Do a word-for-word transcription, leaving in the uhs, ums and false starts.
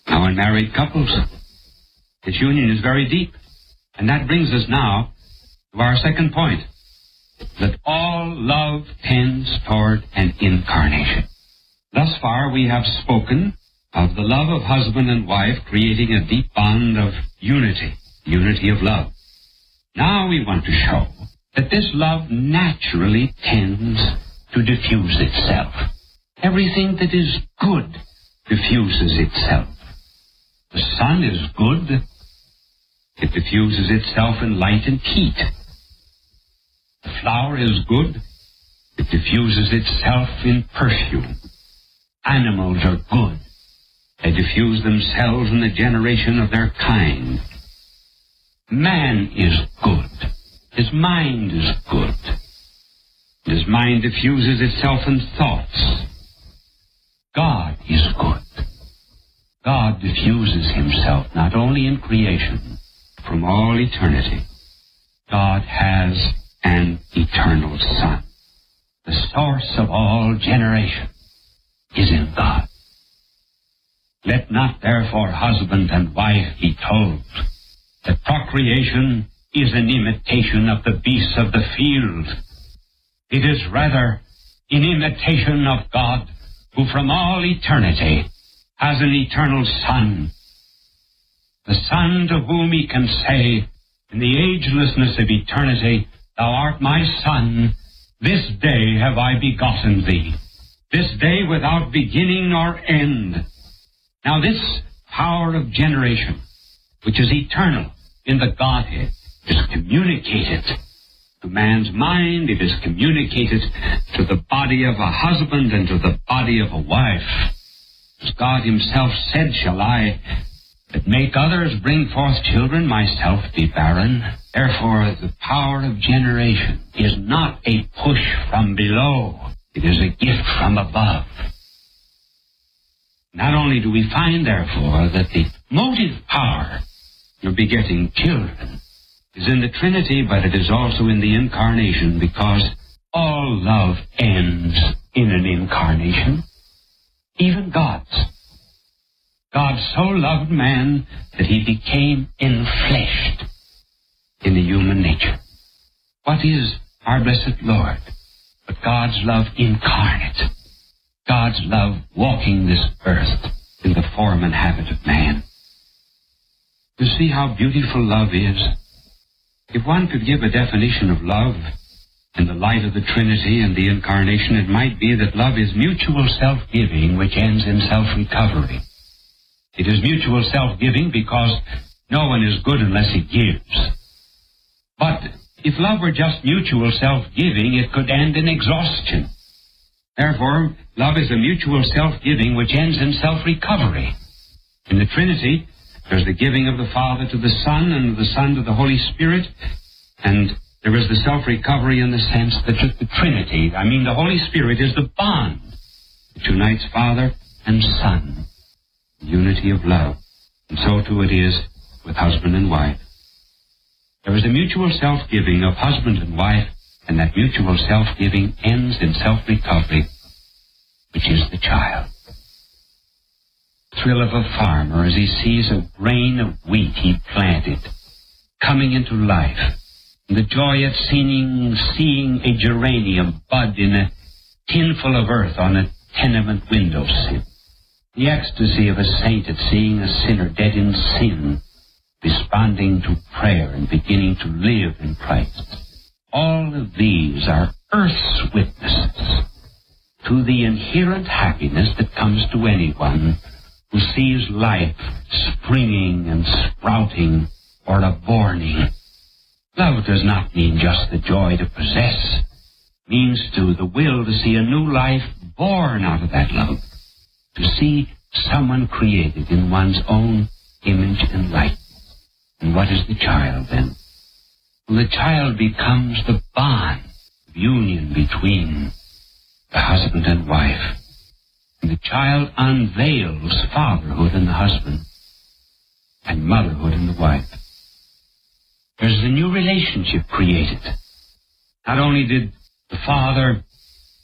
Now in married couples, this union is very deep. And that brings us now to our second point, that all love tends toward an incarnation. Thus far we have spoken of the love of husband and wife creating a deep bond of unity, unity of love. Now we want to show that this love naturally tends to diffuse itself. Everything that is good diffuses itself. The sun is good. It diffuses itself in light and heat. The flower is good. It diffuses itself in perfume. Animals are good. They diffuse themselves in the generation of their kind. Man is good. His mind is good. His mind diffuses itself in thoughts. God is good. God diffuses himself not only in creation, from all eternity. God has an eternal Son. The source of all generation is in God. Let not therefore husband and wife be told that procreation is an imitation of the beasts of the field. It is rather in imitation of God, who from all eternity has an eternal Son. The Son to whom he can say, in the agelessness of eternity, Thou art my Son, this day have I begotten thee, this day without beginning nor end. Now this power of generation, which is eternal in the Godhead, is communicated to man's mind, it is communicated to the body of a husband and to the body of a wife. As God himself said, shall I that make others bring forth children, myself be barren? Therefore the power of generation is not a push from below, it is a gift from above. Not only do we find, therefore, that the motive power of begetting children is in the Trinity, but it is also in the Incarnation, because all love ends in an incarnation, even God's. God so loved man that he became enfleshed in the human nature. What is our blessed Lord but God's love incarnate? God's love walking this earth in the form and habit of man. You see how beautiful love is? If one could give a definition of love in the light of the Trinity and the Incarnation, it might be that love is mutual self-giving which ends in self-recovery. It is mutual self-giving because no one is good unless he gives. But if love were just mutual self-giving, it could end in exhaustion. Therefore, love is a mutual self-giving which ends in self-recovery. In the Trinity, there's the giving of the Father to the Son and of the Son to the Holy Spirit, and there is the self-recovery in the sense that the Trinity, I mean the Holy Spirit, is the bond that unites Father and Son, unity of love. And so too it is with husband and wife. There is a mutual self-giving of husband and wife, and that mutual self-giving ends in self-recovery, which is the child. The thrill of a farmer as he sees a grain of wheat he planted coming into life, and the joy at seeing, seeing a geranium bud in a tin full of earth on a tenement windowsill, the ecstasy of a saint at seeing a sinner dead in sin, responding to prayer and beginning to live in Christ. All of these are earth's witnesses to the inherent happiness that comes to anyone who sees life springing and sprouting or aborning. Love does not mean just the joy to possess. It means to the will to see a new life born out of that love, to see someone created in one's own image and likeness. And what is the child then? Well, the child becomes the bond of union between the husband and wife. And the child unveils fatherhood in the husband and motherhood in the wife. There's a new relationship created. Not only did the father